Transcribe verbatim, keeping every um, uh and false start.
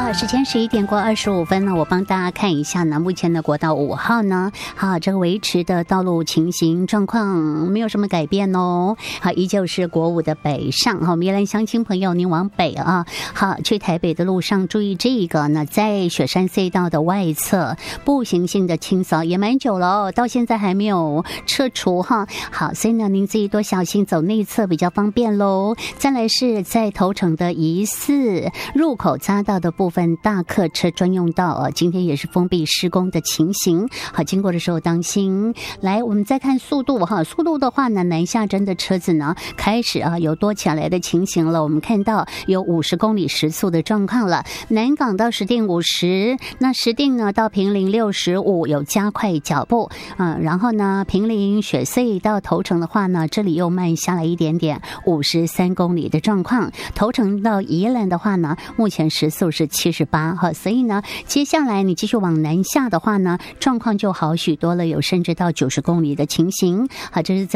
好，时间十一点过二十五分呢，我帮大家看一下呢，目前的国道五号呢，好，这个维持的道路情形状况没有什么改变哦。好，依旧是国五的北上，好，宜兰乡亲朋友，您往北啊，好，去台北的路上注意这个呢，在雪山隧道的外侧步行性的清扫也蛮久了哦，到现在还没有撤除哈。好，所以呢，您自己多小心，走内侧比较方便喽。再来是在头城的疑似入口匝道的部分大客车专用道啊，今天也是封闭施工的情形。好，经过的时候当心。来，我们再看速度哈，速度的话呢，南下针的车子呢开始啊有多起来的情形了。我们看到有五十公里时速的状况了，南港到石碇五十，那石碇呢到坪林六十五有加快脚步啊、呃，然后呢坪林雪隧到头城的话呢，这里又慢下来一点点，五十三公里的状况。头城到宜兰的话呢，目前时速是七十八哈，所以呢，接下来你继续往南下的话呢，状况就好许多了，有甚至到九十公里的情形。好，这是在